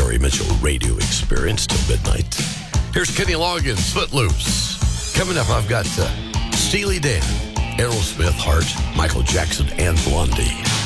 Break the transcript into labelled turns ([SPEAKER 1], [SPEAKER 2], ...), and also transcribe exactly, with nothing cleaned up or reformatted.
[SPEAKER 1] Laurie Mitchell radio experience till midnight. Here's Kenny Loggins, Footloose. Coming up, I've got uh, Steely Dan, Aerosmith, Heart, Michael Jackson, and Blondie.